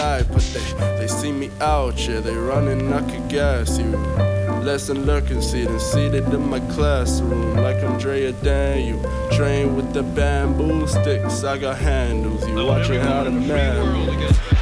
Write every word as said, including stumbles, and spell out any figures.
But they, they see me out, yeah, they running, I could gas you. Lesson lurking, seated, seated in my classroom, like I'm Drea Daniel. Train with the bamboo sticks, I got handles, you watching how to man.